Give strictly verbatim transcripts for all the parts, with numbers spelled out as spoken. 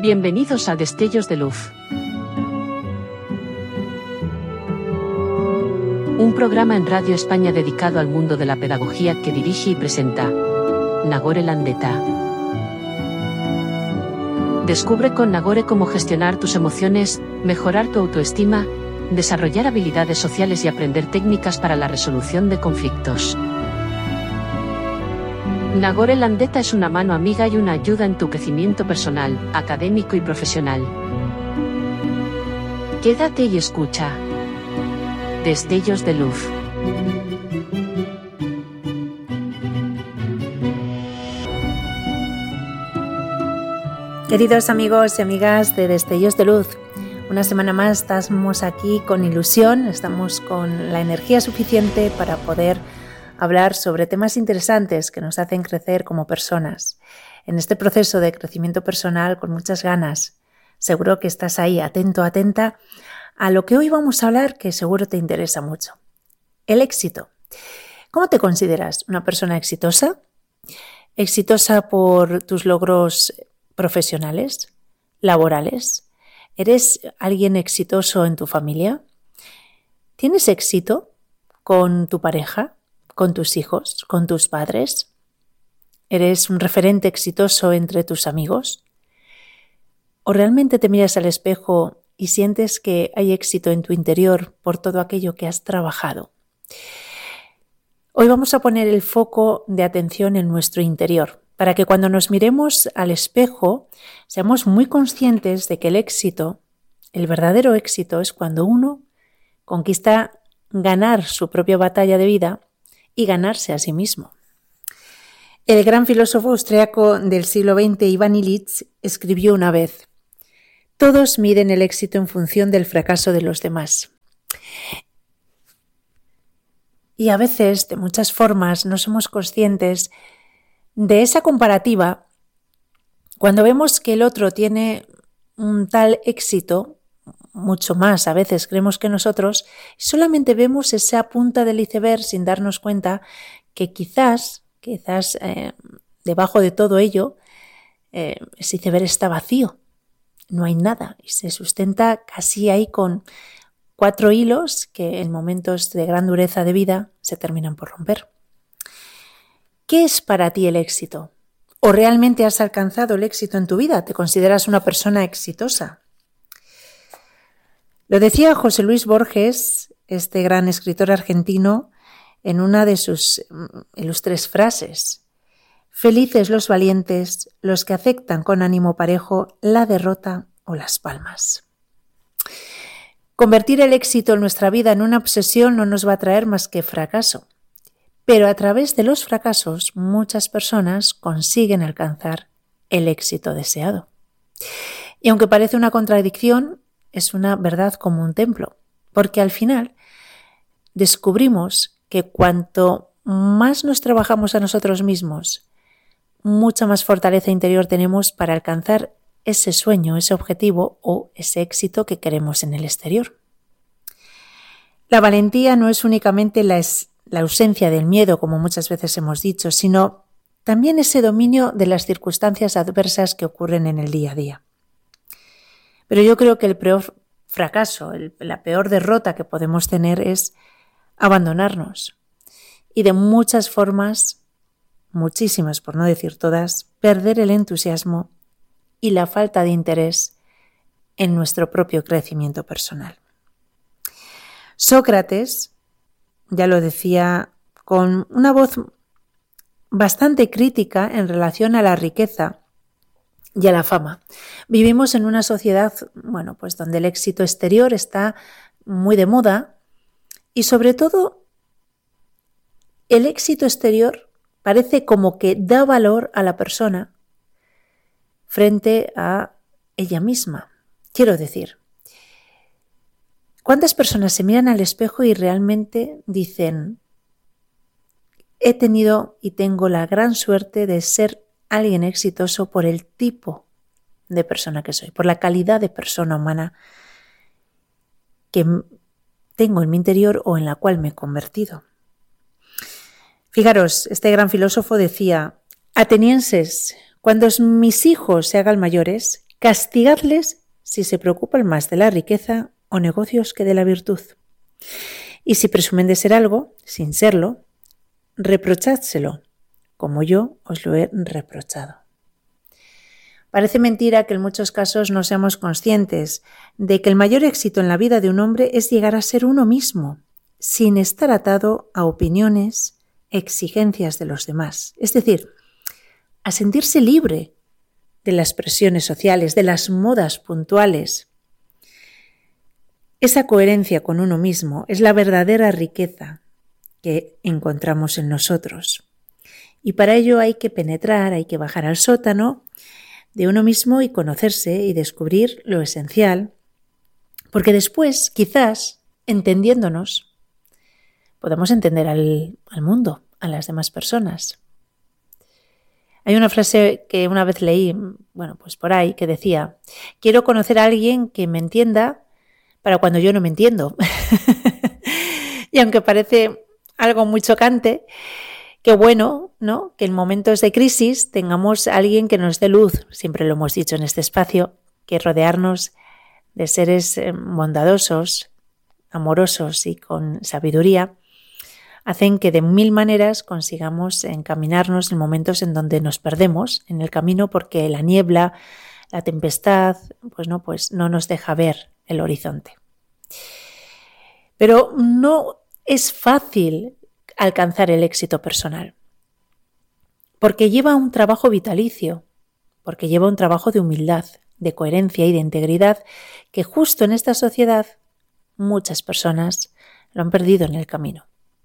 Bienvenidos a Destellos de Luz. Un programa en Radio España dedicado al mundo de la pedagogía que dirige y presenta Nagore Landeta. Descubre con Nagore cómo gestionar tus emociones, mejorar tu autoestima, desarrollar habilidades sociales y aprender técnicas para la resolución de conflictos. Nagore Landeta es una mano amiga y una ayuda en tu crecimiento personal, académico y profesional. Quédate y escucha. Destellos de Luz. Queridos amigos y amigas de Destellos de Luz, una semana más estamos aquí con ilusión, estamos con la energía suficiente para poder hablar sobre temas interesantes que nos hacen crecer como personas. En este proceso de crecimiento personal con muchas ganas, seguro que estás ahí atento, atenta a lo que hoy vamos a hablar, que seguro te interesa mucho. El éxito. ¿Cómo te consideras? ¿Una persona exitosa? ¿Exitosa por tus logros profesionales, laborales? ¿Eres alguien exitoso en tu familia? ¿Tienes éxito con tu pareja, con tus hijos, con tus padres? ¿Eres un referente exitoso entre tus amigos? ¿O realmente te miras al espejo y sientes que hay éxito en tu interior por todo aquello que has trabajado? Hoy vamos a poner el foco de atención en nuestro interior, para que cuando nos miremos al espejo seamos muy conscientes de que el éxito, el verdadero éxito, es cuando uno conquista ganar su propia batalla de vida y ganarse a sí mismo. El gran filósofo austriaco del siglo veinte, Ivan Illich, escribió una vez: todos miden el éxito en función del fracaso de los demás. Y a veces, de muchas formas, no somos conscientes de esa comparativa cuando vemos que el otro tiene un tal éxito, mucho más a veces creemos que nosotros, y solamente vemos esa punta del iceberg sin darnos cuenta que quizás, quizás eh, debajo de todo ello, eh, ese iceberg está vacío, no hay nada y se sustenta casi ahí con cuatro hilos que en momentos de gran dureza de vida se terminan por romper. ¿Qué es para ti el éxito? ¿O realmente has alcanzado el éxito en tu vida? ¿Te consideras una persona exitosa? Lo decía José Luis Borges, este gran escritor argentino, en una de sus ilustres frases: felices los valientes, los que aceptan con ánimo parejo la derrota o las palmas. Convertir el éxito en nuestra vida en una obsesión no nos va a traer más que fracaso. Pero a través de los fracasos muchas personas consiguen alcanzar el éxito deseado. Y aunque parece una contradicción, es una verdad como un templo, porque al final descubrimos que cuanto más nos trabajamos a nosotros mismos, mucha más fortaleza interior tenemos para alcanzar ese sueño, ese objetivo o ese éxito que queremos en el exterior. La valentía no es únicamente la, es, la ausencia del miedo, como muchas veces hemos dicho, sino también ese dominio de las circunstancias adversas que ocurren en el día a día. Pero yo creo que el peor fracaso, el, la peor derrota que podemos tener es abandonarnos. Y de muchas formas, muchísimas por no decir todas, perder el entusiasmo y la falta de interés en nuestro propio crecimiento personal. Sócrates, ya lo decía con una voz bastante crítica en relación a la riqueza y a la fama. Vivimos en una sociedad, bueno, pues donde el éxito exterior está muy de moda y sobre todo el éxito exterior parece como que da valor a la persona frente a ella misma. Quiero decir, ¿cuántas personas se miran al espejo y realmente dicen: he tenido y tengo la gran suerte de ser alguien exitoso por el tipo de persona que soy, por la calidad de persona humana que tengo en mi interior o en la cual me he convertido? Fijaros, este gran filósofo decía: atenienses, cuando mis hijos se hagan mayores, Castigadles si se preocupan más de la riqueza o negocios que de la virtud. Y si presumen de ser algo, sin serlo, reprochádselo, como yo os lo he reprochado. Parece mentira que en muchos casos no seamos conscientes de que el mayor éxito en la vida de un hombre es llegar a ser uno mismo, sin estar atado a opiniones, exigencias de los demás. Es decir, a sentirse libre de las presiones sociales, de las modas puntuales. Esa coherencia con uno mismo es la verdadera riqueza que encontramos en nosotros. Y para ello hay que penetrar, hay que bajar al sótano de uno mismo y conocerse y descubrir lo esencial, porque después, quizás, entendiéndonos, podemos entender al, al mundo, a las demás personas. Hay una frase que una vez leí, bueno, pues por ahí, que decía: quiero conocer a alguien que me entienda para cuando yo no me entiendo. Y aunque parece algo muy chocante, qué bueno, ¿no?, que en momentos de crisis tengamos a alguien que nos dé luz. Siempre lo hemos dicho en este espacio, que rodearnos de seres bondadosos, amorosos y con sabiduría hacen que de mil maneras consigamos encaminarnos en momentos en donde nos perdemos en el camino porque la niebla, la tempestad, pues no, pues no nos deja ver el horizonte. Pero no es fácil alcanzar el éxito personal, porque lleva un trabajo vitalicio, porque lleva un trabajo de humildad, de coherencia y de integridad que justo en esta sociedad muchas personas lo han perdido en el camino.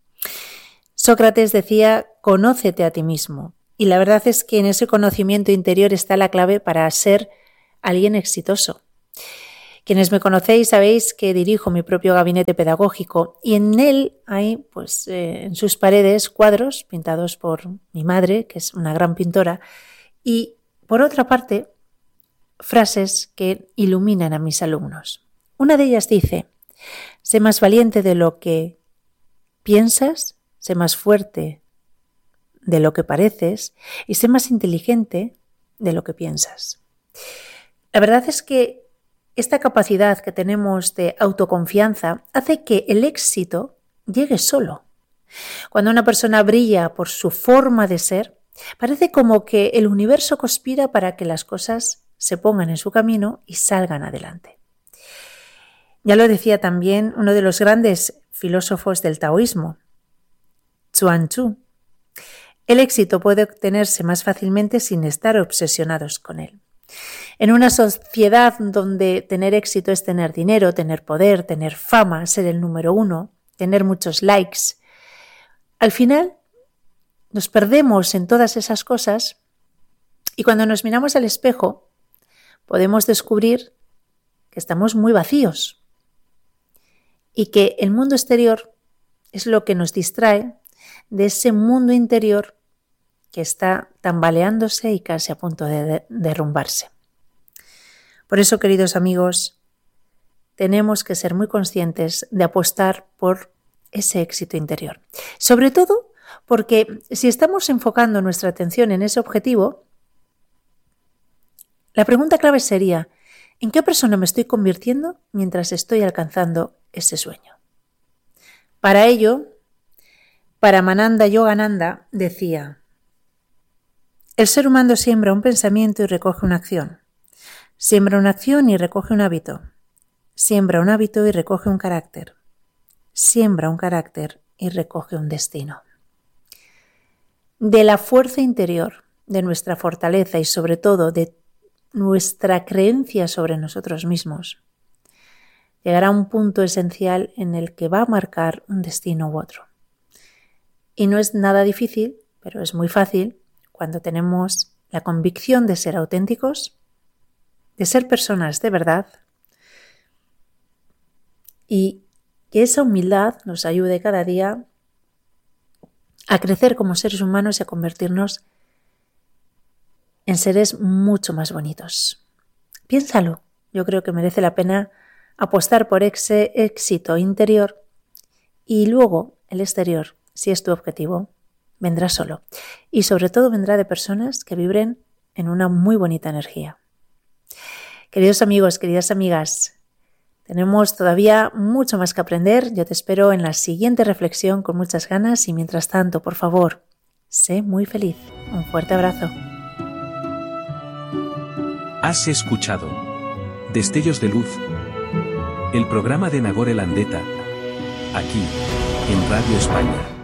Sócrates decía: conócete a ti mismo, y la verdad es que en ese conocimiento interior está la clave para ser alguien exitoso. Quienes me conocéis sabéis que dirijo mi propio gabinete pedagógico y en él hay, pues, eh, en sus paredes cuadros pintados por mi madre, que es una gran pintora, y por otra parte, frases que iluminan a mis alumnos. Una de ellas dice: sé más valiente de lo que piensas, sé más fuerte de lo que pareces y sé más inteligente de lo que piensas. La verdad es que esta capacidad que tenemos de autoconfianza hace que el éxito llegue solo. Cuando una persona brilla por su forma de ser, parece como que el universo conspira para que las cosas se pongan en su camino y salgan adelante. Ya lo decía también uno de los grandes filósofos del taoísmo, Zhuangzi. El éxito puede obtenerse más fácilmente sin estar obsesionados con él. En una sociedad donde tener éxito es tener dinero, tener poder, tener fama, ser el número uno, tener muchos likes, al final nos perdemos en todas esas cosas y cuando nos miramos al espejo podemos descubrir que estamos muy vacíos y que el mundo exterior es lo que nos distrae de ese mundo interior que está tambaleándose y casi a punto de derrumbarse. Por eso, queridos amigos, tenemos que ser muy conscientes de apostar por ese éxito interior. Sobre todo porque si estamos enfocando nuestra atención en ese objetivo, la pregunta clave sería: ¿en qué persona me estoy convirtiendo mientras estoy alcanzando ese sueño? Para ello, Paramananda Yogananda decía: el ser humano siembra un pensamiento y recoge una acción. Siembra una acción y recoge un hábito. Siembra un hábito y recoge un carácter. Siembra un carácter y recoge un destino. De la fuerza interior, de nuestra fortaleza y sobre todo de nuestra creencia sobre nosotros mismos, llegará un punto esencial en el que va a marcar un destino u otro. Y no es nada difícil, pero es muy fácil cuando tenemos la convicción de ser auténticos, de ser personas de verdad y que esa humildad nos ayude cada día a crecer como seres humanos y a convertirnos en seres mucho más bonitos. Piénsalo, yo creo que merece la pena apostar por ese éxito interior y luego el exterior, si es tu objetivo, vendrá solo y sobre todo vendrá de personas que vibren en una muy bonita energía. Queridos amigos, queridas amigas, tenemos todavía mucho más que aprender. Yo te espero en la siguiente reflexión con muchas ganas y mientras tanto, por favor, sé muy feliz. Un fuerte abrazo. Has escuchado Destellos de Luz, el programa de Nagore Landeta, aquí, en Radio España.